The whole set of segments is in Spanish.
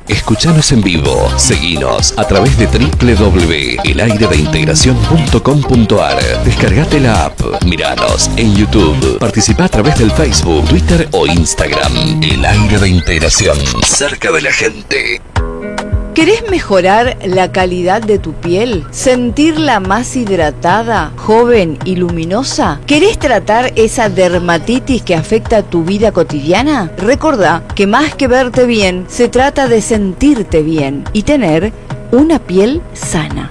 Escuchanos en vivo. Seguinos a través de www.elairedeintegracion.com.ar. Descargate la app. Miranos en YouTube. Participa a través del Facebook, Twitter o Instagram. El Aire de Integración. Cerca de la gente. ¿Querés mejorar la calidad de tu piel? ¿Sentirla más hidratada, joven y luminosa? ¿Querés tratar esa dermatitis que afecta tu vida cotidiana? Recordá que más que verte bien, se trata de sentirte bien y tener una piel sana.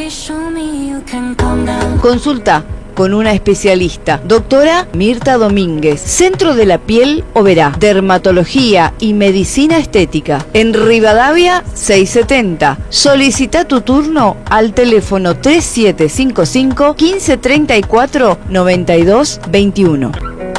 Consulta con una especialista, doctora Mirta Domínguez, Centro de la Piel Oberá, Dermatología y Medicina Estética, en Rivadavia 670. Solicita tu turno al teléfono 3755 1534 9221.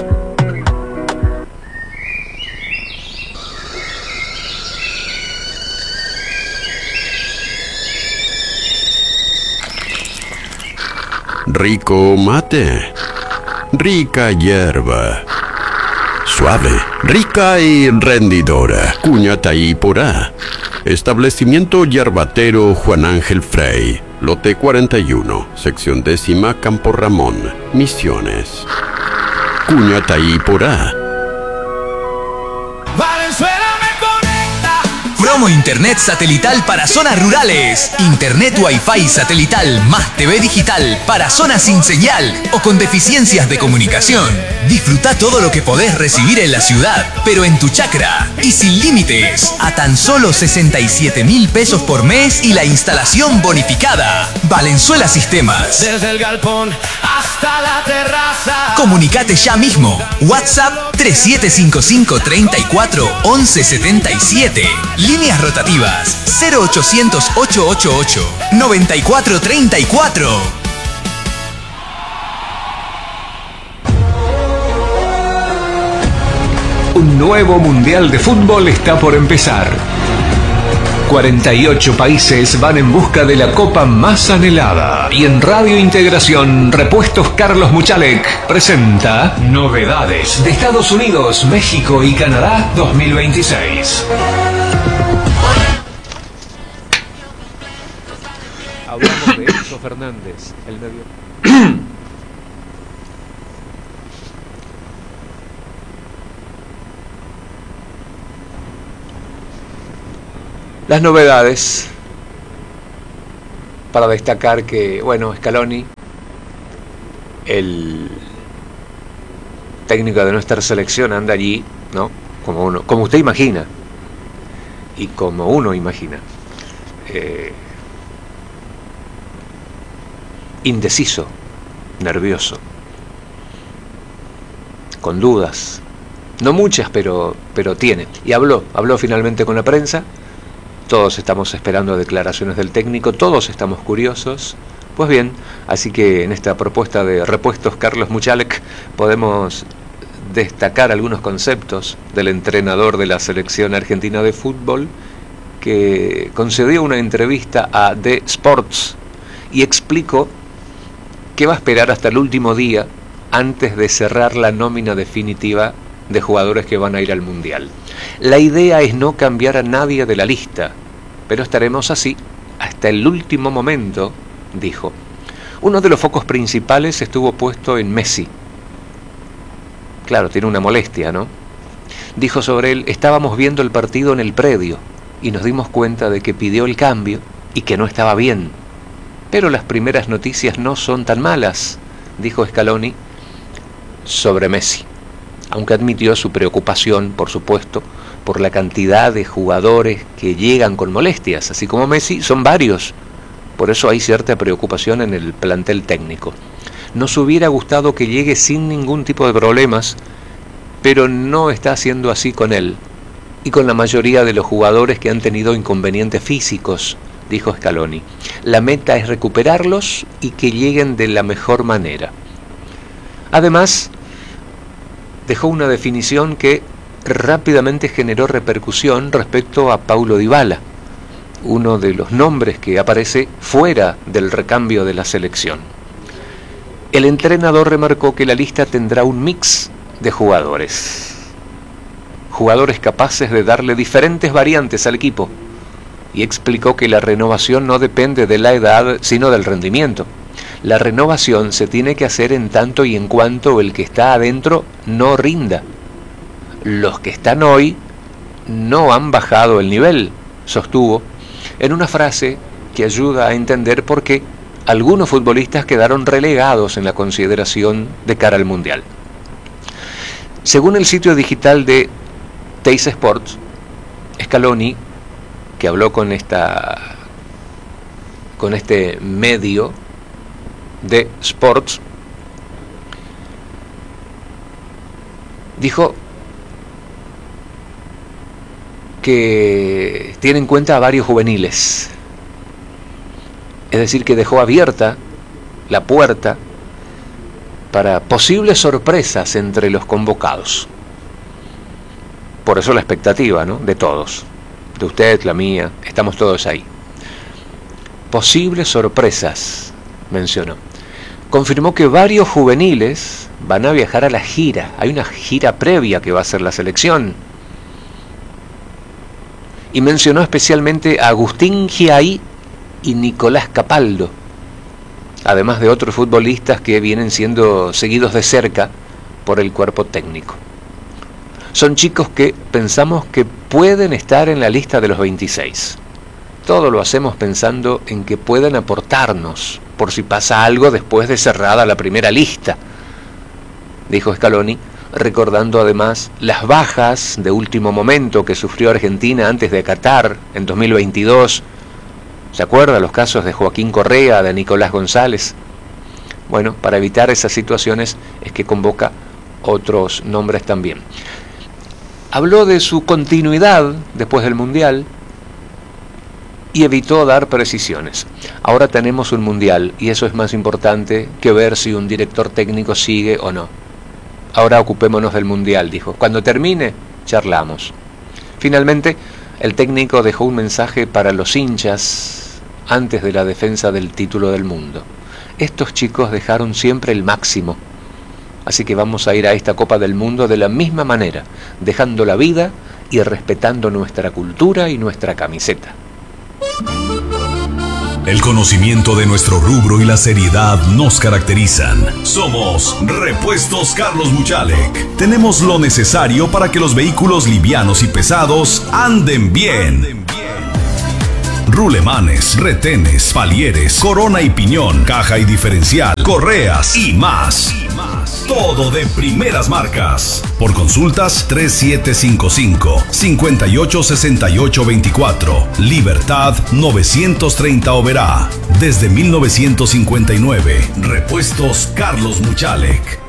Rico mate, rica hierba, suave, rica y rendidora. Cuñataí Porá. Establecimiento yerbatero Juan Ángel Frey, lote 41, sección 10ª, Campo Ramón, Misiones. Cuñataí Porá. Promo Internet satelital para zonas rurales. Internet Wi-Fi satelital más TV digital para zonas sin señal o con deficiencias de comunicación. Disfruta todo lo que podés recibir en la ciudad, pero en tu chacra y sin límites. A tan solo 67.000 pesos por mes y la instalación bonificada. Valenzuela Sistemas. Desde el galpón hasta la terraza. Comunicate ya mismo. WhatsApp 3755 34 11 77. Líneas rotativas 0800 888 9434. Un nuevo Mundial de Fútbol está por empezar. 48 países van en busca de la copa más anhelada. Y en Radio Integración, Repuestos Carlos Muchalek presenta Novedades de Estados Unidos, México y Canadá 2026. Hablamos de Enzo Fernández, el medio. Las novedades, para destacar que, bueno, Scaloni, el técnico de nuestra selección, anda allí, ¿no? Como usted imagina, y como uno imagina, indeciso, nervioso, con dudas, no muchas, pero tiene. Y habló finalmente con la prensa. Todos estamos esperando declaraciones del técnico, todos estamos curiosos. Pues bien, así que en esta propuesta de Repuestos Carlos Muchalek podemos destacar algunos conceptos del entrenador de la selección argentina de fútbol, que concedió una entrevista a The Sports y explicó que va a esperar hasta el último día antes de cerrar la nómina definitiva de jugadores que van a ir al Mundial. La idea es no cambiar a nadie de la lista, pero estaremos así hasta el último momento, dijo. Uno de los focos principales estuvo puesto en Messi. Claro, tiene una molestia, ¿no? Dijo sobre él: estábamos viendo el partido en el predio y nos dimos cuenta de que pidió el cambio y que no estaba bien. Pero las primeras noticias no son tan malas, dijo Scaloni sobre Messi, aunque admitió su preocupación, por supuesto, por la cantidad de jugadores que llegan con molestias. Así como Messi, son varios. Por eso hay cierta preocupación en el plantel técnico. Nos hubiera gustado que llegue sin ningún tipo de problemas, pero no está siendo así con él y con la mayoría de los jugadores que han tenido inconvenientes físicos, dijo Scaloni. La meta es recuperarlos y que lleguen de la mejor manera. Además, dejó una definición que rápidamente generó repercusión respecto a Paulo Dybala, uno de los nombres que aparece fuera del recambio de la selección. El entrenador remarcó que la lista tendrá un mix de jugadores jugadores capaces de darle diferentes variantes al equipo, y explicó que la renovación no depende de la edad, sino del rendimiento. La renovación se tiene que hacer en tanto y en cuanto el que está adentro no rinda. Los que están hoy no han bajado el nivel, sostuvo, en una frase que ayuda a entender por qué algunos futbolistas quedaron relegados en la consideración de cara al Mundial. Según el sitio digital de Teis Sports, Scaloni, que habló con este medio de Sports, dijo que tiene en cuenta a varios juveniles. Es decir, que dejó abierta la puerta para posibles sorpresas entre los convocados. Por eso la expectativa, ¿no?, de todos, de usted, la mía, estamos todos ahí. Posibles sorpresas, mencionó. Confirmó que varios juveniles van a viajar a la gira. Hay una gira previa que va a hacer la selección. Y mencionó especialmente a Agustín Giai y Nicolás Capaldo, además de otros futbolistas que vienen siendo seguidos de cerca por el cuerpo técnico. Son chicos que pensamos que pueden estar en la lista de los 26. Todo lo hacemos pensando en que pueden aportarnos por si pasa algo después de cerrada la primera lista, dijo Scaloni, recordando además las bajas de último momento que sufrió Argentina antes de Qatar en 2022. ¿Se acuerda los casos de Joaquín Correa, de Nicolás González? Bueno, para evitar esas situaciones es que convoca otros nombres también. Habló de su continuidad después del Mundial y evitó dar precisiones. Ahora tenemos un Mundial y eso es más importante que ver si un director técnico sigue o no. Ahora ocupémonos del Mundial, dijo. Cuando termine, charlamos. Finalmente, el técnico dejó un mensaje para los hinchas antes de la defensa del título del mundo. Estos chicos dejaron siempre el máximo, así que vamos a ir a esta Copa del Mundo de la misma manera, dejando la vida y respetando nuestra cultura y nuestra camiseta. El conocimiento de nuestro rubro y la seriedad nos caracterizan. Somos Repuestos Carlos Muchalek. Tenemos lo necesario para que los vehículos livianos y pesados anden bien. Rulemanes, retenes, palieres, corona y piñón, caja y diferencial, correas y más. Todo de primeras marcas. Por consultas 3755-586824. Libertad 930 Oberá. Desde 1959. Repuestos Carlos Muchalek.